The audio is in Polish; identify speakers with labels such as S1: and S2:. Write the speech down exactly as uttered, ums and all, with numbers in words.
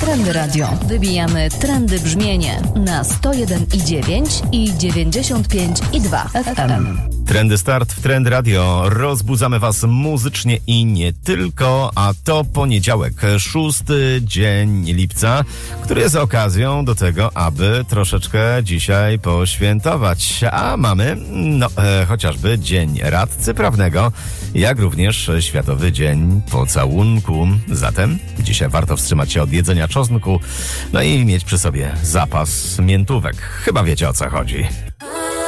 S1: Trendy Radio. Wybijamy trendy brzmienie na sto jeden i dziewięć i dziewięćdziesiąt pięć i dwa F M.
S2: Trendy Start w Trend Radio. Rozbudzamy Was muzycznie i nie tylko, a to poniedziałek, szósty dzień lipca, który jest okazją do tego, aby troszeczkę dzisiaj poświętować. A mamy, no, e, chociażby Dzień Radcy Prawnego, jak również Światowy Dzień Pocałunku. Zatem dzisiaj warto wstrzymać się od jedzenia czosnku, no i mieć przy sobie zapas miętówek. Chyba wiecie, o co chodzi.